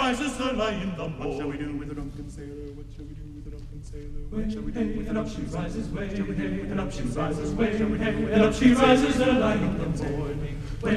rises early in the morning. What shall we do with a drunken sailor? What shall we do with a drunken sailor? Way, What shall we do with and a up she drunken sailor? rises, way, What shall we do with a and up drunken she sailor? rises, What shall we way, do with a and up she drunken rises sailor? early in the morning.